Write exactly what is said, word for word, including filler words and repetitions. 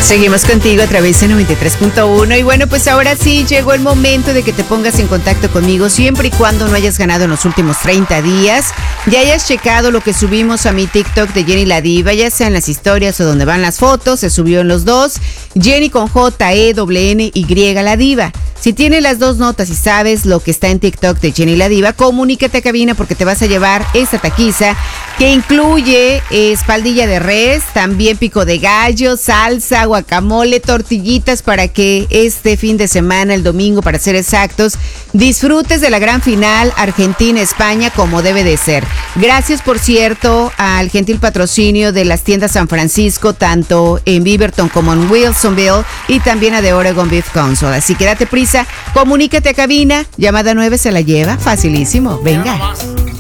Seguimos contigo a través de noventa y tres punto uno y bueno, pues ahora sí llegó el momento de que te pongas en contacto conmigo siempre y cuando no hayas ganado en los últimos treinta días, ya hayas checado lo que subimos a mi TikTok de Jenny la Diva, ya sea en las historias o donde van las fotos, se subió en los dos, Jenny con J E N N Y la Diva. Si tienes las dos notas y sabes lo que está en TikTok de Jenny la Diva, comunícate a cabina porque te vas a llevar esta taquiza que incluye eh, espaldilla de res, también pico de gallo, salsa, guacamole, tortillitas para que este fin de semana, el domingo para ser exactos, disfrutes de la gran final Argentina-España como debe de ser. Gracias, por cierto, al gentil patrocinio de las tiendas San Francisco, tanto en Beaverton como en Wilsonville y también a The Oregon Beef Council. Así que date prisa, comunícate a cabina, llamada nueve se la lleva, facilísimo, venga.